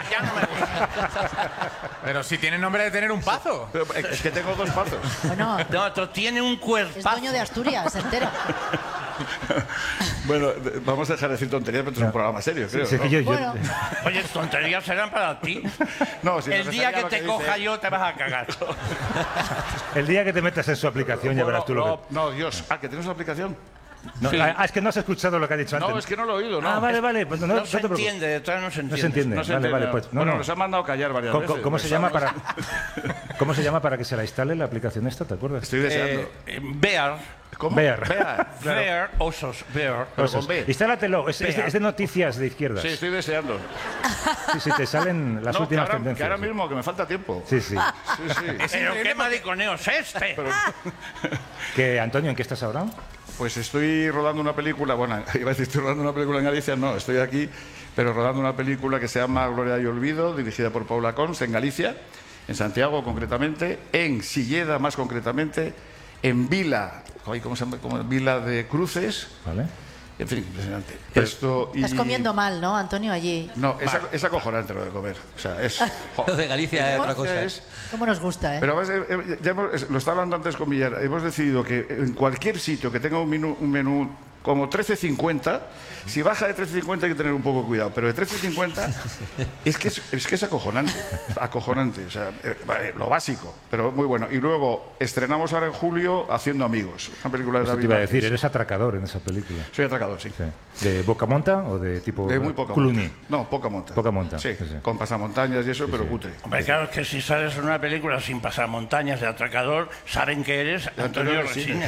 Pero si tiene nombre de tener un pazo. Pero es que tengo 2 pazos. Bueno, No, tiene un cuerpo. es dueño de Asturias, entero. Bueno, vamos a dejar de decir tonterías, pero es un programa serio, creo. Sí, ¿no? que yo- Bueno, Oye, tonterías serán para ti. No, si El nos día enseña que lo te dice coja él. yo te vas a cagar. El día que te metas en su aplicación ya verás tú lo que... No, Dios. ¿Que tienes una aplicación? No, Sí. es que no has escuchado lo que ha dicho antes. No, es que no lo he oído, ¿no? Ah, vale. Pues no No te se preocupes. entiende, detrás no se No entiende. se entiende. No se Vale, entiende. pues no, Bueno, no. nos han mandado callar varias ¿Cómo, veces. cómo se llama Pensamos- ¿Cómo se llama para que se la instale la aplicación esta? ¿Te acuerdas? Estoy deseando. Bear. ¿Cómo? Bear. Bear, osos, bear. Pero Osos. con B. Instálatelo. Es de noticias de izquierdas. Sí, estoy deseando. Sí, te salen las No, últimas que ahora tendencias. mismo, que me falta tiempo. Sí. Sí. Pero qué mariconeo es este. Que, Antonio, ¿en qué estás ahora? Pues estoy rodando una película, bueno, iba a decir estoy rodando una película en Galicia, no, estoy aquí, pero rodando una película que se llama Gloria y Olvido, dirigida por Paula Cons, en Galicia, en Santiago concretamente, en Silleda más concretamente, en Vila, ¿cómo se llama? Como Vila de Cruces, Vale. en fin, impresionante. Esto y... estás comiendo mal, ¿no, Antonio, allí? No, es acojonante lo de comer, o sea, es... Lo de Galicia es otra cosa. ¿Cómo nos gusta, eh? Pero además, lo estaba hablando antes con Villar, hemos decidido que en cualquier sitio que tenga un menú como 13.50, si baja de 13.50 hay que tener un poco de cuidado, pero de 13.50 es que es acojonante, o sea, lo básico, pero muy bueno. Y luego estrenamos ahora en julio Haciendo Amigos, una película de Eso David te iba a Márquez. decir, eres atracador en esa película. Soy atracador, sí. ¿De poca monta o de tipo De muy poca Clooney? monta. No, poca monta. Poca monta. Sí, con pasamontañas y eso, pero cutre. Hombre, claro, es que si sales en una película sin pasar montañas de atracador, saben que eres Antonio Resines.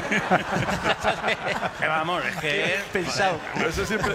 Que vamos, es que es pensado. Eso siempre,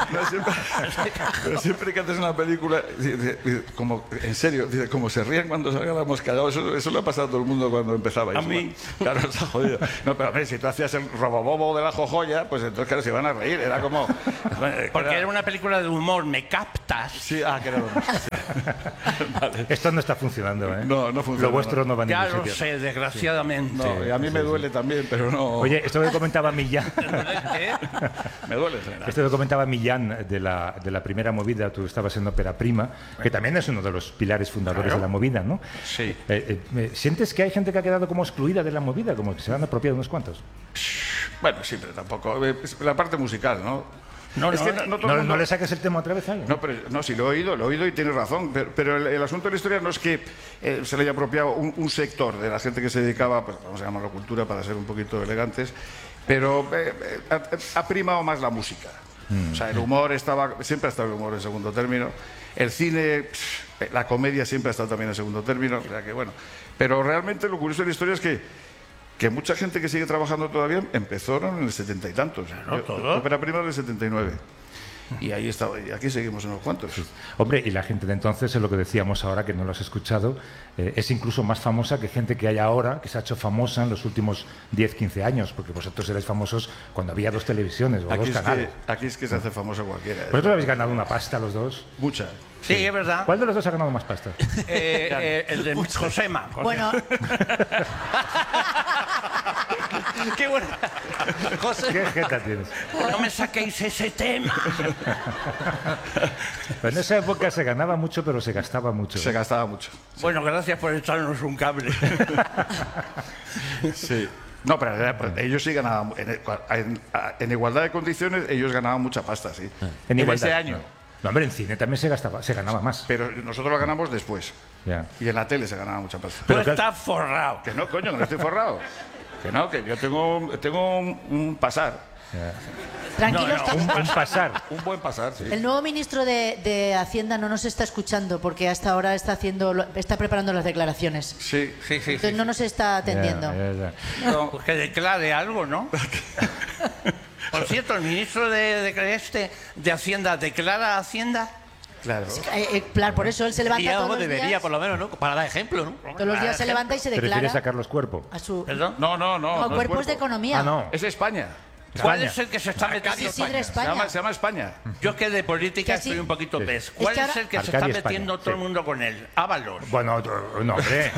pero siempre que haces una película, como en serio, dice, como se ríen cuando salgamos callados, eso le ha pasado a todo el mundo cuando empezaba. A mí. Claro, está jodido. No, pero hombre, si tú hacías el robobobo de la jojoya, pues entonces claro, se iban a reír. Era como... Porque era una película de humor, ¿me captas? Sí, que era Vale. Esto no está funcionando, ¿eh? No funciona. Lo vuestro no va a Ya ningún lo sitio. sé, desgraciadamente. No, y a mí me duele también, pero no... Oye, esto que comentaba Millán... Me duele en general. Esto que comentaba Millán de la primera movida, tú estabas en Ópera Prima, que también es uno de los pilares fundadores de la movida, ¿no? Sí. ¿Sientes que hay gente que ha quedado como excluida de la movida, como que se han apropiado unos cuantos? Bueno, siempre tampoco. La parte musical, ¿no? No todo el mundo- le saques el tema otra vez a alguien. No, pero no, sí, lo he oído y tienes razón. Pero el asunto de la historia no es que se le haya apropiado un sector de la gente que se dedicaba, pues vamos a llamarlo cultura para ser un poquito elegantes, pero ha primado más la música. O sea, el humor siempre ha estado el humor en segundo término. El cine, la comedia siempre ha estado también en segundo término. O sea que bueno. Pero realmente lo curioso de la historia es que mucha gente que sigue trabajando todavía empezaron en el 70 y tantos. Claro, todo. Ópera Prima del 79. y ahí está, y aquí seguimos unos cuantos. Hombre, y la gente de entonces, es lo que decíamos ahora, que no lo has escuchado, es incluso más famosa que gente que hay ahora, que se ha hecho famosa en los últimos 10, 15 años, porque vosotros erais famosos cuando había 2 televisiones o 2 canales. Aquí es que se hace famoso cualquiera. ¿Vosotros habéis ganado una pasta los dos? Mucha. Sí, es verdad. ¿Cuál de los dos ha ganado más pasta? El de Josema. Bueno. Qué buena. José. ¿Qué jeta tienes? No me saquéis ese tema. Pero en esa época se ganaba mucho, pero se gastaba mucho. Se gastaba mucho. Bueno, gracias por echarnos un cable. Sí. No, pero ellos sí ganaban. En igualdad de condiciones, ellos ganaban mucha pasta, sí. En ese año. No, hombre, en cine también se ganaba más. Pero nosotros lo ganamos después. Ya. Y en la tele se ganaba mucha pasta. Pero estás forrado. Que no, coño, que no estoy forrado. Que no, que yo tengo un pasar. Tranquilo, un pasar. Un buen pasar, sí. El nuevo ministro de Hacienda no nos está escuchando porque hasta ahora está preparando las declaraciones. Sí. Entonces no nos está atendiendo. No, pues que declare algo, ¿no? Por cierto, el ministro de Hacienda declara Hacienda. Claro. Claro, por eso él se levanta todos los debería, días. por lo menos, ¿no? Para dar ejemplo, ¿no? Todos los días se levanta y se declara. ¿Prefieres a Carlos Cuerpo? A su... ¿Perdón? No, Cuerpos de Economía. Ah, no. Es España. ¿Cuál es el que se está metiendo? Isidre España. Se llama España. Yo que de política Que sí. estoy un poquito pez. Es ¿Cuál que es ahora- el que se Arcadia está metiendo España, todo el sí. mundo con él? Ábalos. Bueno, no, hombre.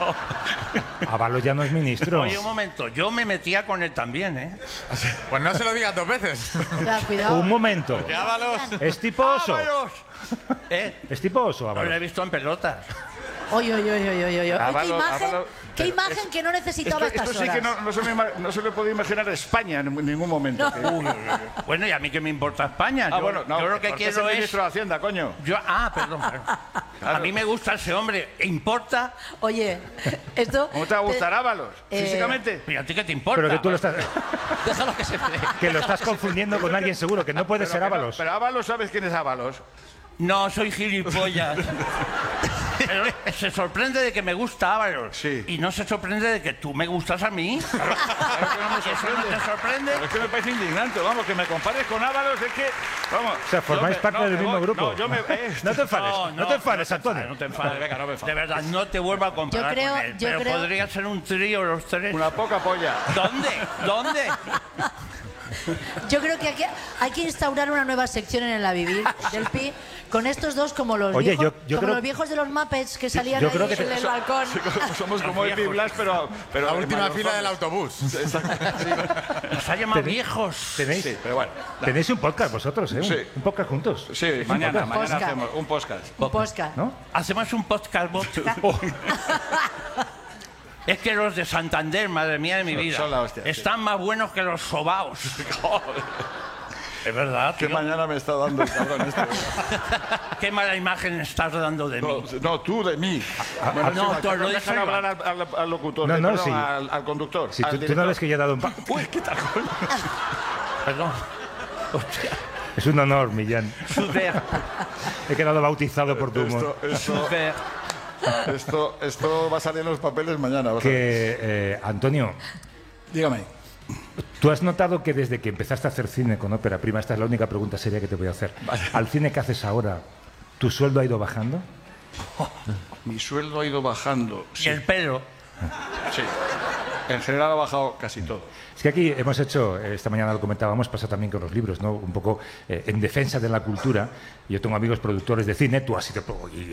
Ábalos ya no es ministro. Oye, un momento, yo me metía con él también, ¿eh? Pues no se lo digas 2 veces. Cuidado. Un momento. Ábalos. ¿Es tipo oso? ¡Ábalos! ¿Es tipo oso, No lo he Ábalos? visto en pelotas. Oye. Ábalos- Qué imagen que no necesitaba Esto estas sí que horas. no se me puede imaginar España en ningún momento. Bueno, y a mí que me importa España. Ah, bueno, no, yo lo que porque quiero es el es... ministro de Hacienda, coño. Perdón. A mí me gusta ese hombre. ¿Importa? Oye, esto... ¿Cómo te va a gustar Ábalos? Físicamente. ¿Y a ti qué te importa? Pero que tú lo estás, Déjalo que se que lo estás confundiendo con alguien seguro, que no puede ser Ábalos. Pero Ábalos, ¿sabes quién es Ábalos? No, soy gilipollas. Pero se sorprende de que me gusta Ábalos. Sí. Y no se sorprende de que tú me gustas a mí. Claro que no me ¿Eso no te sorprende? Pero es que me parece indignante, vamos, que me compares con Ábalos, es que, vamos... O sea, formáis parte del mismo grupo. No, yo me... No te enfades, no te enfades, Antonio. No te enfades. Venga, no me enfades. De verdad, no te vuelvo a comparar Yo creo- con él. yo Pero creo- podría ser un trío los tres. Una poca polla. ¿Dónde? Yo creo que aquí hay que instaurar una nueva sección en el A Vivir del PI con estos dos como los Oye, viejos, yo como creo- los viejos de los Muppets que salían yo ahí creo que en el So- balcón. sí, somos como Epi Blas, pero La última malos fila del hombres. autobús. Nos ha llamado viejos. ¿Tenéis, Sí, pero bueno. tenéis un podcast vosotros, ¿eh? Sí. Un podcast juntos. Sí, mañana podcast. hacemos un podcast. Un podcast. ¿No? Hacemos un podcast vodka. Es que los de Santander, madre mía de mi vida, Son la hostia, sí. están más buenos que los sobaos. Es verdad, ¿Qué tío. mañana me está dando el cabrón este? Qué mala imagen estás dando de mí. No, tú de mí. no, tú lo dejan dices hablar al locutor, No, no, perdón, sí. al conductor. Si al tú no director. ves que yo he dado un... Uy, ¿qué tal? Perdón. Hostia. Es un honor, Millán. Super. He quedado bautizado por tu humor. Super. Esto va a salir en los papeles mañana. vas a ver. Que, Antonio, Dígame. ¿tú has notado que desde que empezaste a hacer cine con ópera prima, esta es la única pregunta seria que te voy a hacer, al cine que haces ahora, ¿tu sueldo ha ido bajando? Mi sueldo ha ido bajando. Y el pelo. Sí. En general ha bajado casi todo. Es que aquí hemos hecho, esta mañana lo comentábamos, pasa también con los libros, ¿no? Un poco en defensa de la cultura. Yo tengo amigos productores de cine, tú has sido...